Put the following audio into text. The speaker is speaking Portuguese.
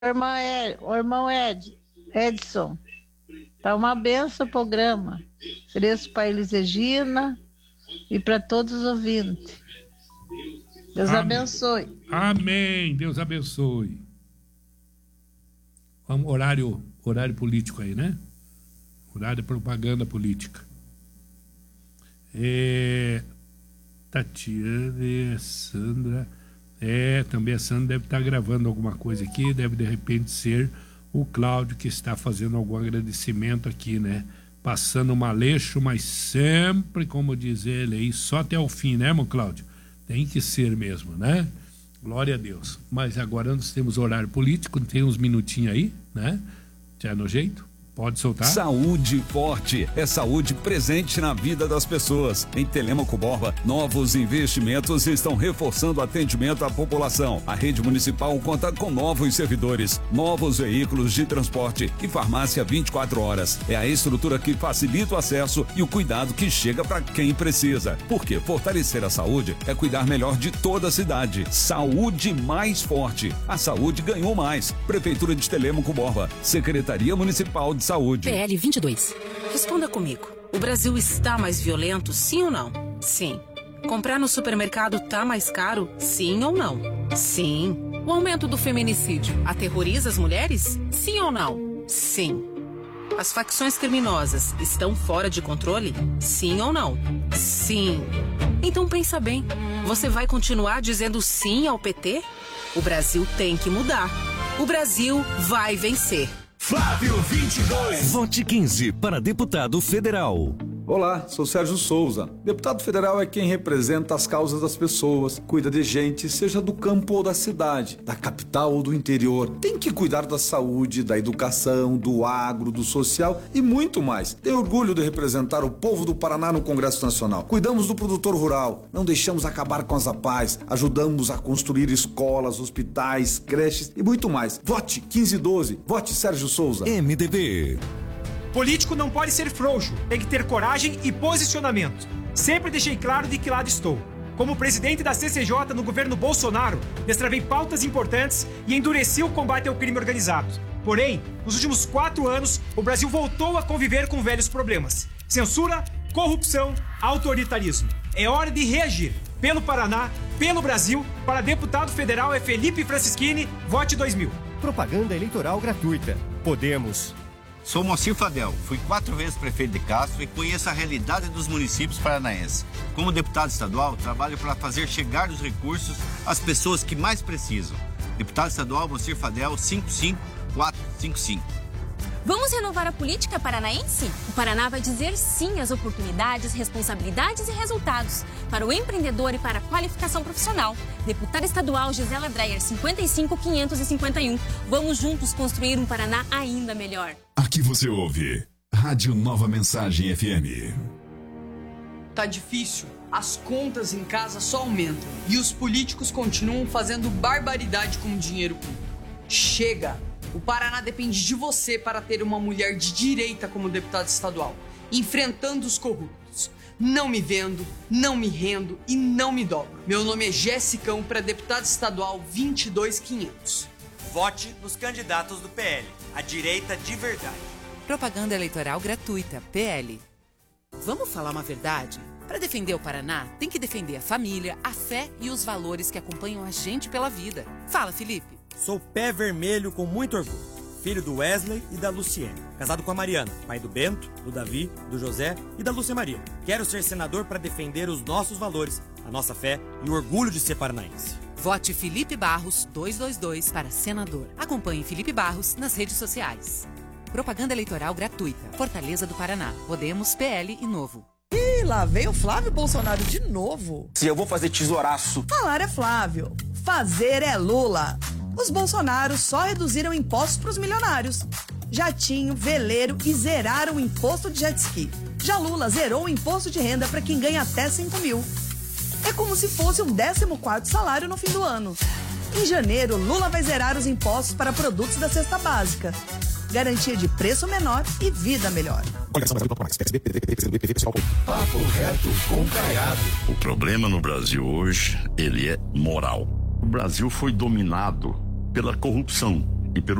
Irmão Edson, tá uma benção o programa. Ofereço para Elis Regina e para todos os ouvintes. Deus abençoe. Amém. Deus abençoe. Vamos, horário político aí, né? Horário de propaganda política. Tatiana e Sandra. Também a Sandra deve estar gravando alguma coisa aqui. Deve de repente ser o Cláudio que está fazendo algum agradecimento aqui, né? Passando um aleixo, mas sempre, como diz ele aí, só até o fim, né, irmão Cláudio? Tem que ser mesmo, né? Glória a Deus. Mas agora nós temos horário político, tem uns minutinhos aí, né? Já no jeito? Pode soltar. Saúde Forte é saúde presente na vida das pessoas. Em Telêmaco Borba, novos investimentos estão reforçando o atendimento à população. A rede municipal conta com novos servidores, novos veículos de transporte e farmácia 24 horas. É a estrutura que facilita o acesso e o cuidado que chega para quem precisa. Porque fortalecer a saúde é cuidar melhor de toda a cidade. Saúde mais forte. A saúde ganhou mais. Prefeitura de Telêmaco Borba. Secretaria Municipal de Saúde. PL 22. Responda comigo. O Brasil está mais violento, sim ou não? Sim. Comprar no supermercado tá mais caro, sim ou não? Sim. O aumento do feminicídio aterroriza as mulheres? Sim ou não? Sim. As facções criminosas estão fora de controle? Sim ou não? Sim. Então pensa bem. Você vai continuar dizendo sim ao PT? O Brasil tem que mudar. O Brasil vai vencer. Flávio 22. Vote 15 para deputado federal. Olá, sou Sérgio Souza. Deputado federal é quem representa as causas das pessoas, cuida de gente, seja do campo ou da cidade, da capital ou do interior. Tem que cuidar da saúde, da educação, do agro, do social e muito mais. Tenho orgulho de representar o povo do Paraná no Congresso Nacional. Cuidamos do produtor rural, não deixamos acabar com as APAES, ajudamos a construir escolas, hospitais, creches e muito mais. Vote 1512, vote Sérgio Souza. MDB. Político não pode ser frouxo, tem que ter coragem e posicionamento. Sempre deixei claro de que lado estou. Como presidente da CCJ no governo Bolsonaro, destravei pautas importantes e endureci o combate ao crime organizado. Porém, nos últimos 4 anos, o Brasil voltou a conviver com velhos problemas. Censura, corrupção, autoritarismo. É hora de reagir. Pelo Paraná, pelo Brasil, para deputado federal é Felipe Francischini, vote 2000. Propaganda eleitoral gratuita. Podemos. Sou Moacir Fadel, fui 4 vezes prefeito de Castro e conheço a realidade dos municípios paranaenses. Como deputado estadual, trabalho para fazer chegar os recursos às pessoas que mais precisam. Deputado estadual Moacir Fadel, 55455. Vamos renovar a política paranaense? O Paraná vai dizer sim às oportunidades, responsabilidades e resultados para o empreendedor e para a qualificação profissional. Deputada estadual Gisela Dreyer, 55551. Vamos juntos construir um Paraná ainda melhor. Aqui você ouve Rádio Nova Mensagem FM. Tá difícil. As contas em casa só aumentam e os políticos continuam fazendo barbaridade com o dinheiro público. Chega! O Paraná depende de você para ter uma mulher de direita como deputada estadual, enfrentando os corruptos. Não me vendo, não me rendo e não me dobro. Meu nome é Jessicão para deputado estadual 22500. Vote nos candidatos do PL, a direita de verdade. Propaganda eleitoral gratuita, PL. Vamos falar uma verdade? Para defender o Paraná, tem que defender a família, a fé e os valores que acompanham a gente pela vida. Fala, Felipe. Sou pé vermelho com muito orgulho, filho do Wesley e da Luciene, casado com a Mariana, pai do Bento, do Davi, do José e da Lúcia Maria. Quero ser senador para defender os nossos valores, a nossa fé e o orgulho de ser paranaense. Vote Felipe Barros 222 para senador. Acompanhe Felipe Barros nas redes sociais. Propaganda eleitoral gratuita. Fortaleza do Paraná. Podemos, PL e Novo. Ih, lá veio o Flávio Bolsonaro de novo. Se eu vou fazer tesouraço. Falar é Flávio, fazer é Lula. Os Bolsonaros só reduziram impostos para os milionários. Jatinho, veleiro e zeraram o imposto de jet ski. Já Lula zerou o imposto de renda para quem ganha até 5 mil. É como se fosse o 14º salário no fim do ano. Em janeiro, Lula vai zerar os impostos para produtos da cesta básica. Garantia de preço menor e vida melhor. Papo reto com Caiado. O problema no Brasil hoje, ele é moral. O Brasil foi dominado pela corrupção. e pelo